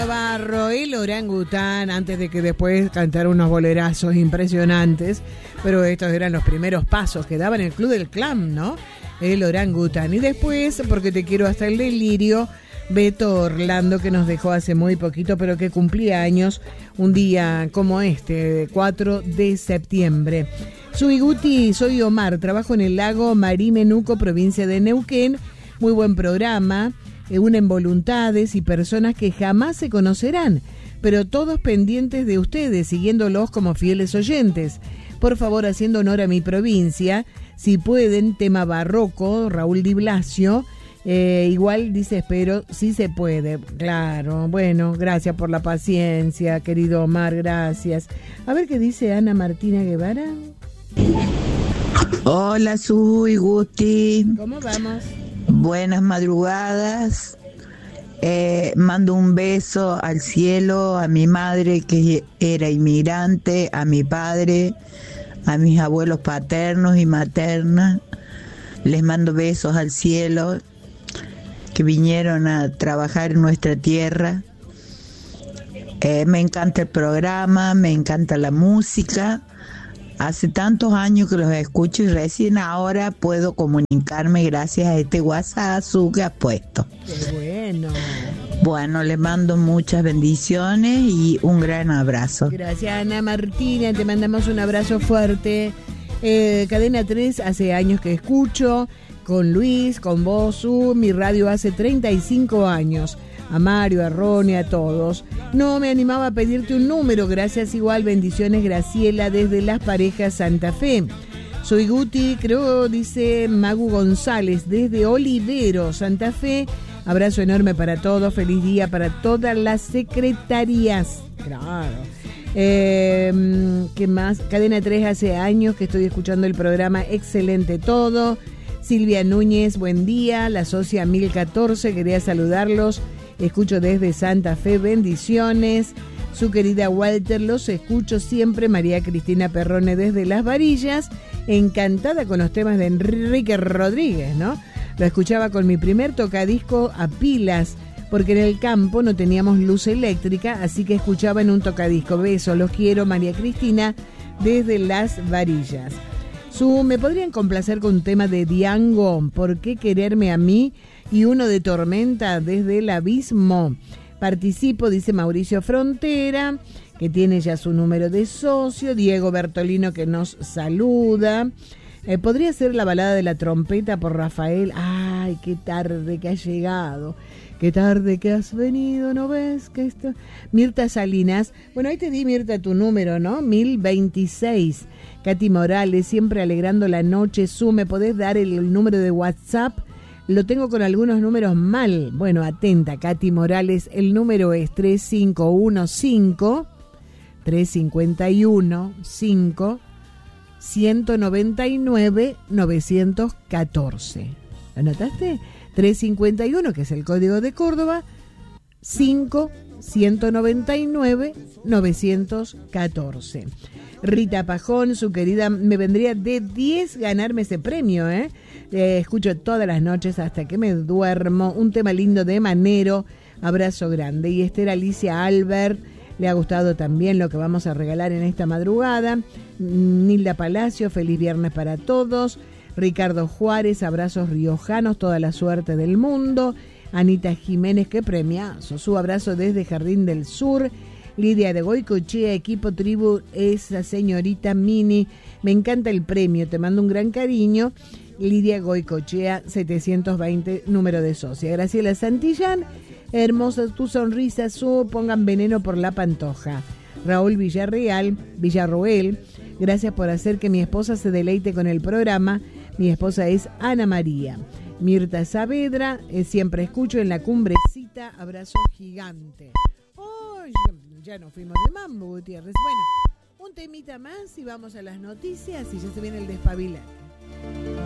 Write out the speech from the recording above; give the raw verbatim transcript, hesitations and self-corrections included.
Navarro, el orangután, antes de que después cantara unos bolerazos impresionantes, pero estos eran los primeros pasos que daban el Club del Clan, ¿no? El orangután. Y después, porque te quiero hasta el delirio, Beto Orlando, que nos dejó hace muy poquito, pero que cumplía años un día como este, cuatro de septiembre. Soy Guti, soy Omar, trabajo en el lago Marimenuco, provincia de Neuquén. Muy buen programa, eh, unen voluntades y personas que jamás se conocerán, pero todos pendientes de ustedes, siguiéndolos como fieles oyentes. Por favor, haciendo honor a mi provincia, si pueden, tema barroco, Raúl Di Blasio. Eh, igual dice, espero, sí se puede. Claro, bueno, gracias por la paciencia, querido Omar, gracias. A ver qué dice Ana Martina Guevara. Hola, Suy, Gusti. ¿Cómo vamos? Buenas madrugadas. Eh, mando un beso al cielo, a mi madre que era inmigrante, a mi padre, a mis abuelos paternos y maternas. Les mando besos al cielo, que vinieron a trabajar en nuestra tierra. Eh, me encanta el programa, me encanta la música. Hace tantos años que los escucho y recién ahora puedo comunicarme gracias a este WhatsApp que has puesto. ¡Qué bueno! Bueno, les mando muchas bendiciones y un gran abrazo. Gracias, Ana Martina, te mandamos un abrazo fuerte. Eh, Cadena tres, hace años que escucho, con Luis, con vos, Su, mi radio hace treinta y cinco años. A Mario, a Ronnie, a todos. No me animaba a pedirte un número, gracias igual, bendiciones Graciela desde Las Parejas Santa Fe. Soy Guti, creo, dice Magu González desde Olivero, Santa Fe. Abrazo enorme para todos, feliz día para todas las secretarías. Claro. Eh, ¿Qué más? Cadena tres, hace años que estoy escuchando el programa, excelente todo. Silvia Núñez, buen día. La socia mil catorce, quería saludarlos. Escucho desde Santa Fe, bendiciones. Su querida Walter, los escucho siempre. María Cristina Perrone desde Las Varillas, encantada con los temas de Enrique Rodríguez, ¿no? Lo escuchaba con mi primer tocadisco a pilas, porque en el campo no teníamos luz eléctrica, así que escuchaba en un tocadisco. Besos, los quiero, María Cristina desde Las Varillas. Su, ¿me podrían complacer con un tema de Diango? ¿Por qué quererme a mí? Y uno de Tormenta desde el abismo. Participo, dice Mauricio Frontera, que tiene ya su número de socio. Diego Bertolino, que nos saluda. Eh, ¿Podría ser la balada de la trompeta por Rafael? Ay, qué tarde que has llegado. Qué tarde que has venido, ¿no ves que esto? Mirta Salinas. Bueno, ahí te di, Mirta, tu número, ¿no? mil veintiséis. Katy Morales, siempre alegrando la noche. Su, ¿me podés dar el, el número de WhatsApp? Lo tengo con algunos números mal. Bueno, atenta, Katy Morales. El número es tres cinco uno cinco, tres cinco uno cinco, uno nueve nueve, nueve uno cuatro. ¿Lo anotaste? tres cinco uno, que es el código de Córdoba, cinco, uno nueve nueve, nueve uno cuatro. Rita Pajón, su querida, me vendría de diez ganarme ese premio, ¿eh? Eh, escucho todas las noches hasta que me duermo. Un tema lindo de Manero. Abrazo grande. Y Esther Alicia Albert, le ha gustado también lo que vamos a regalar en esta madrugada. Nilda Palacio, feliz viernes para todos. Ricardo Juárez, abrazos riojanos, toda la suerte del mundo. Anita Jiménez, qué premiazo. Su abrazo desde Jardín del Sur. Lidia de Goicochea, equipo tribu, esa señorita Mini. Me encanta el premio, te mando un gran cariño. Lidia Goicochea, setecientos veinte, número de socia. Graciela Santillán, hermosa tu sonrisa, Su, pongan veneno por la pantoja. Raúl Villarreal, Villarroel, gracias por hacer que mi esposa se deleite con el programa. Mi esposa es Ana María. Mirta Saavedra, eh, siempre escucho en la cumbrecita, abrazo gigante. Oh, ya nos fuimos de mambo, Gutiérrez. Bueno, un temita más y vamos a las noticias y ya se viene el despabilante.